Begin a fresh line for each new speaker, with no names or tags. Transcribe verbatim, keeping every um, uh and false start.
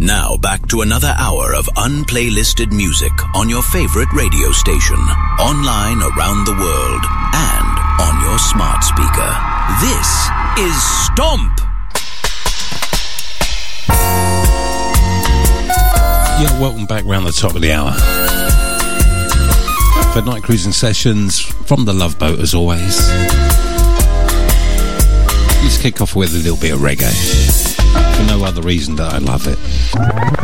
Now back to another hour of unplaylisted music on your favorite radio station, online around the world, and on your smart speaker. This is Stomp!
Yeah, welcome back round the top of the hour for Night Cruising Sessions from the Love Boat, as always. Let's kick off with a little bit of reggae, for no other reason that I love it.